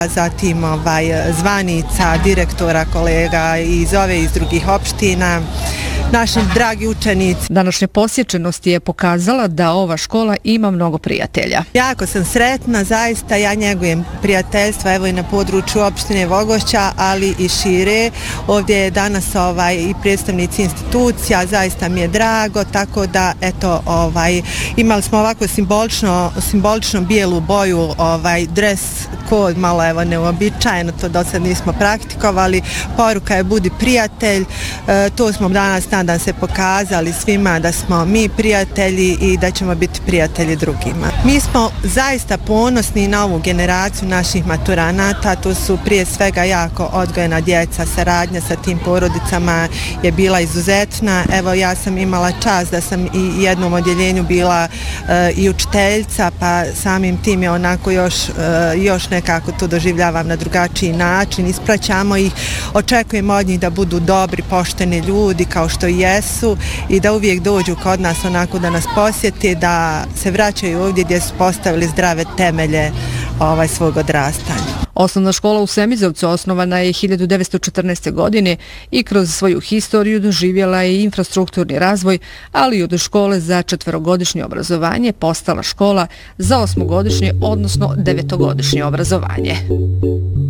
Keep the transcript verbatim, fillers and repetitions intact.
zatim ovaj, zvanica, direktora, kolega iz ove iz drugih opština, naši dragi učenici. Današnja posjećenost je pokazala da ova škola ima mnogo prijatelja. Jako sam sretna, zaista ja njegujem prijateljstva evo i na području opštine Vogošća, ali i šire. Ovdje je danas ovaj, i predstavnici institucija, zaista mi je drago, tako da eto, ovaj, imali smo ovako simbolično, simbolično bijelu boju, ovaj, dres kod, malo evo neuobičajeno, to do sad nismo praktikovali. Poruka je budi prijatelj, e, to smo danas nadam se pokazali svima da smo mi prijatelji i da ćemo biti prijatelji drugima. Mi smo zaista ponosni na ovu generaciju naših maturanata, to su prije svega jako odgojena djeca, saradnja sa tim porodicama je bila izuzetna. Evo ja sam imala čast da sam i jednom odjeljenju bila e, i učiteljica, pa samim tim je onako još, e, još nekako to doživljavam na drugačiji način, ispraćamo ih, očekujemo od njih da budu dobri, pošteni ljudi kao što i jesu i da uvijek dođu kod nas onako da nas posjeti, da se vraćaju ovdje gdje su postavili zdrave temelje ovaj, svog odrastanja. Osnovna škola u Semizovcu osnovana je hiljadu devetsto četrnaeste. godine i kroz svoju historiju doživjela je infrastrukturni razvoj, ali i od škole za četverogodišnje obrazovanje postala škola za osmogodišnje, odnosno devetogodišnje obrazovanje.